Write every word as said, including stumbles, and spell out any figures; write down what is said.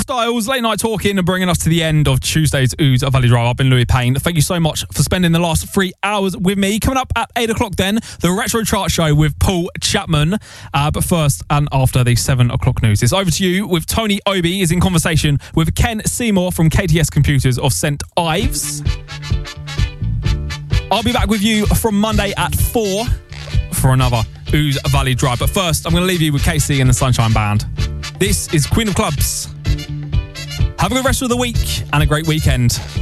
Styles, late night talking and bringing us to the end of Tuesday's Ouse Valley Drive. I've been Louis Payne. Thank you so much for spending the last three hours with me. Coming up at eight o'clock then, the Retro Chart Show with Paul Chapman. Uh, but first and after the seven o'clock news, it's over to you with Tony Obi is in conversation with Ken Seymour from K T S Computers of Saint Ives. I'll be back with you from Monday at four for another Ouse Valley Drive. But first, I'm going to leave you with K C and the Sunshine Band. This is Queen of Clubs. Have a good rest of the week and a great weekend.